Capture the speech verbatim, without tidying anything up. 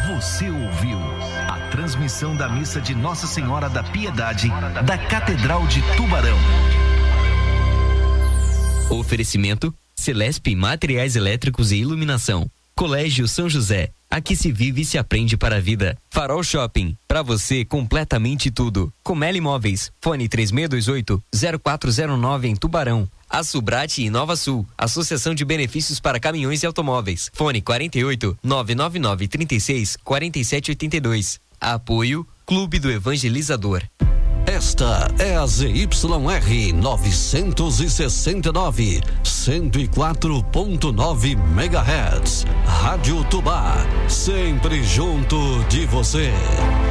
Você ouviu a transmissão da missa de Nossa Senhora da Piedade da Catedral de Tubarão. Oferecimento Celesp Materiais Elétricos e Iluminação. Colégio São José. Aqui se vive e se aprende para a vida. Farol Shopping. Para você, completamente tudo. Comeli Imóveis. Fone três seis dois oito, zero quatro zero nove em Tubarão. A Subrate e Nova Sul. Associação de Benefícios para Caminhões e Automóveis. Fone quarenta e oito, nove nove nove, trinta e seis, quarenta e sete oitenta e dois. Apoio Clube do Evangelizador. Esta é a Z Y R novecentos e sessenta e nove, cento e quatro ponto nove megahertz. Rádio Tubá, sempre junto de você.